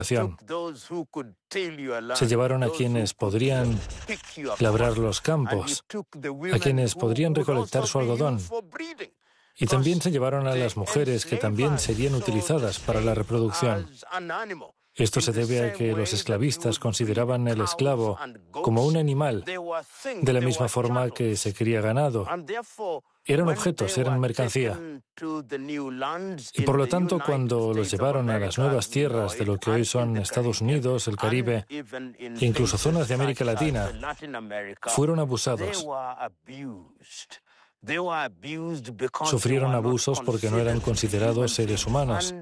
Se llevaron a quienes podrían labrar los campos, a quienes podrían recolectar su algodón. Y también se llevaron a las mujeres que también serían utilizadas para la reproducción. Esto se debe a que los esclavistas consideraban el esclavo como un animal, de la misma forma que se cría ganado. Eran objetos, eran mercancía. Y por lo tanto, cuando los llevaron a las nuevas tierras de lo que hoy son Estados Unidos, el Caribe, e incluso zonas de América Latina, fueron abusados. Sufrieron abusos porque no eran considerados seres humanos.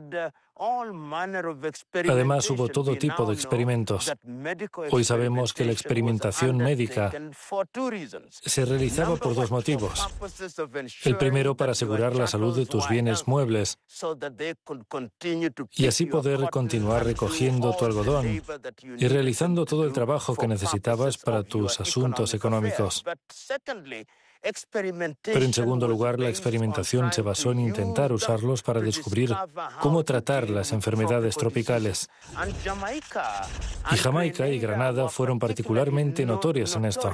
Además, hubo todo tipo de experimentos. Hoy sabemos que la experimentación médica se realizaba por dos motivos. El primero, para asegurar la salud de tus bienes muebles y así poder continuar recogiendo tu algodón y realizando todo el trabajo que necesitabas para tus asuntos económicos. Pero en segundo lugar, la experimentación se basó en intentar usarlos para descubrir cómo tratar las enfermedades tropicales. Y Jamaica y Granada fueron particularmente notorias en esto.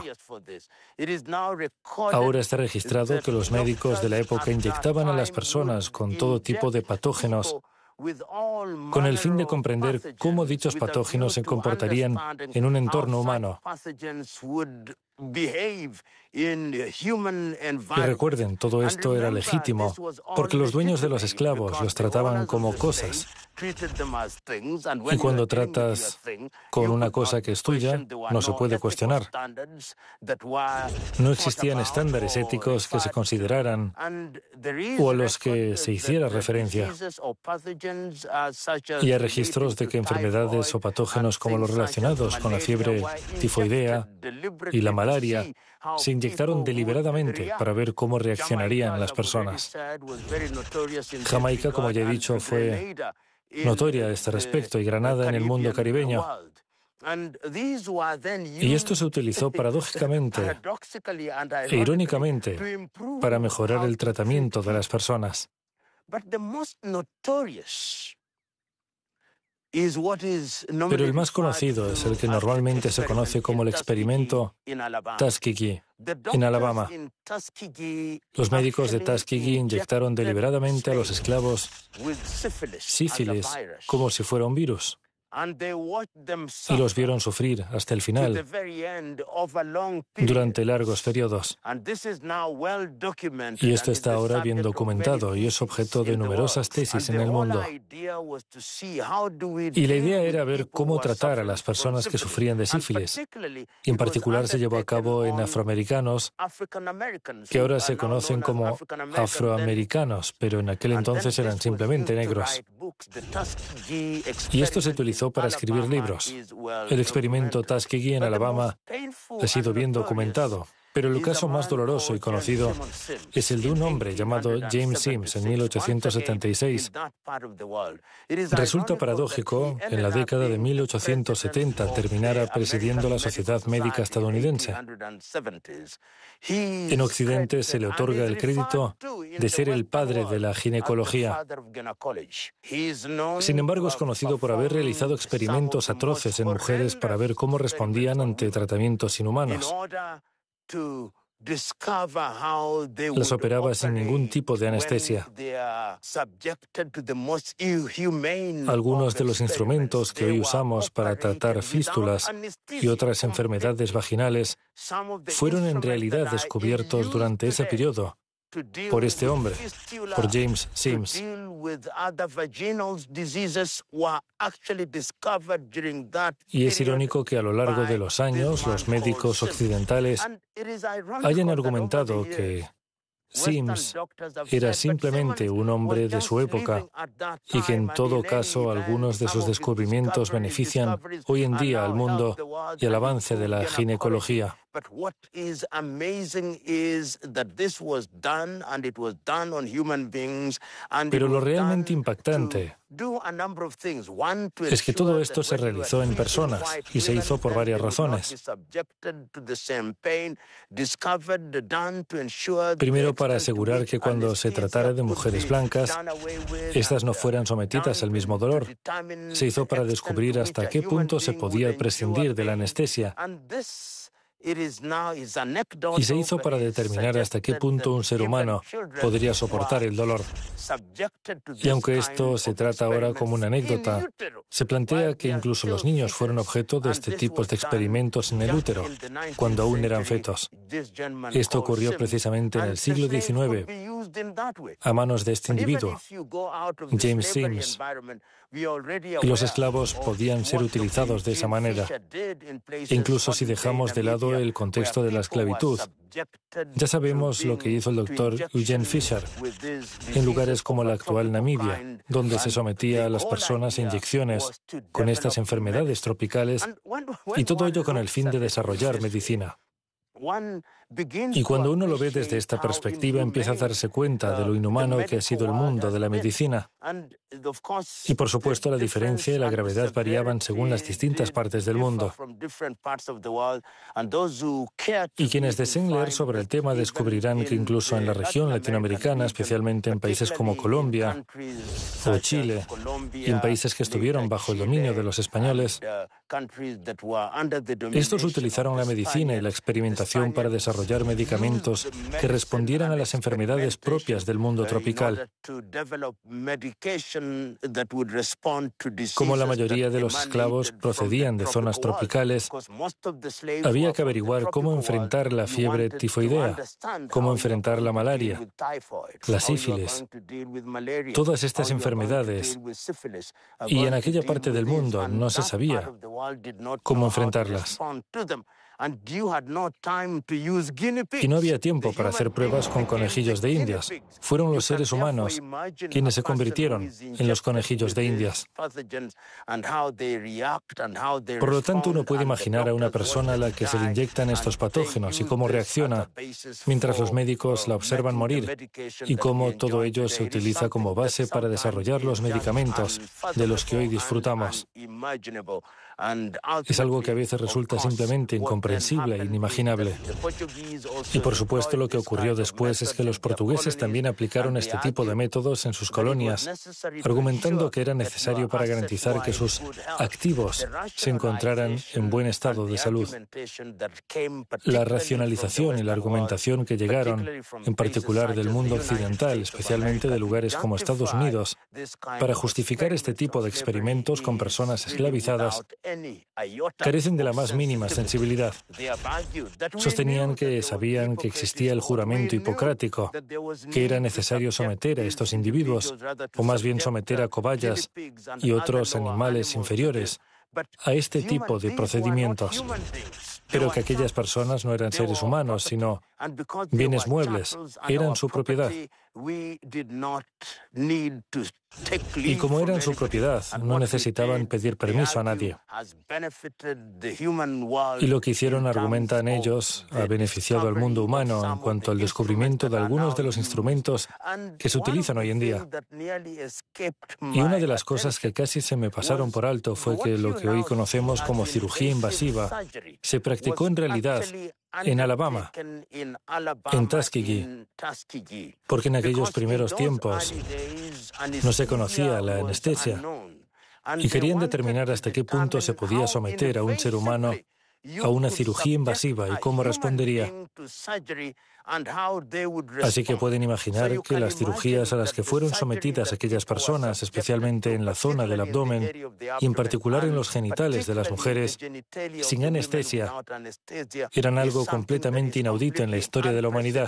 Ahora está registrado que los médicos de la época inyectaban a las personas con todo tipo de patógenos con el fin de comprender cómo dichos patógenos se comportarían en un entorno humano. Y recuerden, todo esto era legítimo, porque los dueños de los esclavos los trataban como cosas. Y cuando tratas con una cosa que es tuya, no se puede cuestionar. No existían estándares éticos que se consideraran o a los que se hiciera referencia. Y hay registros de que enfermedades o patógenos como los relacionados con la fiebre tifoidea y la malaria se inyectaron deliberadamente para ver cómo reaccionarían las personas. Jamaica, como ya he dicho, fue notoria a este respecto, y Granada en el mundo caribeño. Y esto se utilizó paradójicamente e irónicamente para mejorar el tratamiento de las personas. Pero el más conocido es el que normalmente se conoce como el experimento Tuskegee, en Alabama. Los médicos de Tuskegee inyectaron deliberadamente a los esclavos sífilis como si fuera un virus. Y los vieron sufrir hasta el final, durante largos periodos. Y esto está ahora bien documentado y es objeto de numerosas tesis en el mundo. Y la idea era ver cómo tratar a las personas que sufrían de sífilis. Y en particular se llevó a cabo en afroamericanos, que ahora se conocen como afroamericanos, pero en aquel entonces eran simplemente negros. Y esto se utilizó para escribir libros. El experimento Tuskegee en Alabama ha sido bien documentado, pero el caso más doloroso y conocido es el de un hombre llamado James Sims en 1876. Resulta paradójico que en la década de 1870 terminara presidiendo la Sociedad Médica Estadounidense. En Occidente se le otorga el crédito de ser el padre de la ginecología. Sin embargo, es conocido por haber realizado experimentos atroces en mujeres para ver cómo respondían ante tratamientos inhumanos. Las operaba sin ningún tipo de anestesia. Algunos de los instrumentos que hoy usamos para tratar fístulas y otras enfermedades vaginales fueron en realidad descubiertos durante ese periodo por este hombre, por James Sims. Y es irónico que a lo largo de los años los médicos occidentales hayan argumentado que Sims era simplemente un hombre de su época y que en todo caso algunos de sus descubrimientos benefician hoy en día al mundo y al avance de la ginecología. Pero lo realmente impactante es que todo esto se realizó en personas y se hizo por varias razones. Primero, para asegurar que cuando se tratara de mujeres blancas, estas no fueran sometidas al mismo dolor. Se hizo para descubrir hasta qué punto se podía prescindir de la anestesia. Y se hizo para determinar hasta qué punto un ser humano podría soportar el dolor. Y aunque esto se trata ahora como una anécdota, se plantea que incluso los niños fueron objeto de este tipo de experimentos en el útero, cuando aún eran fetos. Esto ocurrió precisamente en el siglo XIX, a manos de este individuo, James Sims. Y los esclavos podían ser utilizados de esa manera. Incluso si dejamos de lado el contexto de la esclavitud, ya sabemos lo que hizo el doctor Eugene Fisher en lugares como la actual Namibia, donde se sometía a las personas a inyecciones con estas enfermedades tropicales, y todo ello con el fin de desarrollar medicina. Y cuando uno lo ve desde esta perspectiva, empieza a darse cuenta de lo inhumano que ha sido el mundo de la medicina. Y por supuesto, la diferencia y la gravedad variaban según las distintas partes del mundo. Y quienes deseen leer sobre el tema descubrirán que incluso en la región latinoamericana, especialmente en países como Colombia o Chile, y en países que estuvieron bajo el dominio de los españoles, estos utilizaron la medicina y la experimentación para desarrollar medicamentos que respondieran a las enfermedades propias del mundo tropical. Como la mayoría de los esclavos procedían de zonas tropicales, había que averiguar cómo enfrentar la fiebre tifoidea, cómo enfrentar la malaria, la sífilis, todas estas enfermedades. Y en aquella parte del mundo no se sabía cómo enfrentarlas. Y no había tiempo para hacer pruebas con conejillos de Indias. Fueron los seres humanos quienes se convirtieron en los conejillos de Indias. Por lo tanto, uno puede imaginar a una persona a la que se le inyectan estos patógenos y cómo reacciona mientras los médicos la observan morir, y cómo todo ello se utiliza como base para desarrollar los medicamentos de los que hoy disfrutamos. Es algo que a veces resulta simplemente incomprensible e inimaginable. Y por supuesto, lo que ocurrió después es que los portugueses también aplicaron este tipo de métodos en sus colonias, argumentando que era necesario para garantizar que sus activos se encontraran en buen estado de salud. La racionalización y la argumentación que llegaron, en particular del mundo occidental, especialmente de lugares como Estados Unidos, para justificar este tipo de experimentos con personas esclavizadas, carecen de la más mínima sensibilidad. Sostenían que sabían que existía el juramento hipocrático, que era necesario someter a estos individuos, o más bien someter a cobayas y otros animales inferiores, a este tipo de procedimientos. Pero que aquellas personas no eran seres humanos, sino bienes muebles, eran su propiedad. Y como eran su propiedad, no necesitaban pedir permiso a nadie. Y lo que hicieron, argumentan ellos, ha beneficiado al mundo humano en cuanto al descubrimiento de algunos de los instrumentos que se utilizan hoy en día. Y una de las cosas que casi se me pasaron por alto fue que lo que hoy conocemos como cirugía invasiva se practicó en realidad en Alabama, en Tuskegee, porque en aquellos primeros tiempos no se conocía la anestesia y querían determinar hasta qué punto se podía someter a un ser humano a una cirugía invasiva y cómo respondería. Así que pueden imaginar que las cirugías a las que fueron sometidas aquellas personas, especialmente en la zona del abdomen y en particular en los genitales de las mujeres, sin anestesia, eran algo completamente inaudito en la historia de la humanidad.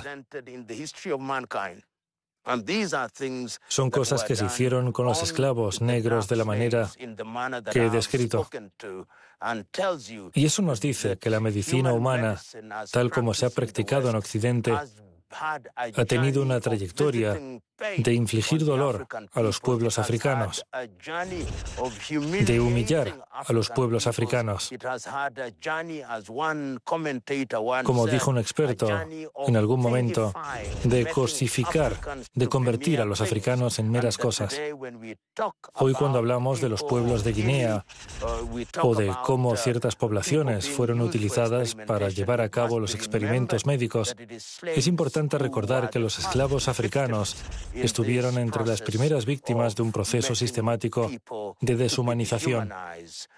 Son cosas que se hicieron con los esclavos negros de la manera que he descrito. Y eso nos dice que la medicina humana, tal como se ha practicado en Occidente, ha tenido una trayectoria de infligir dolor a los pueblos africanos, de humillar a los pueblos africanos. Como dijo un experto en algún momento, de cosificar, de convertir a los africanos en meras cosas. Hoy, cuando hablamos de los pueblos de Guinea o de cómo ciertas poblaciones fueron utilizadas para llevar a cabo los experimentos médicos, es importante recordar que los esclavos africanos estuvieron entre las primeras víctimas de un proceso sistemático de deshumanización.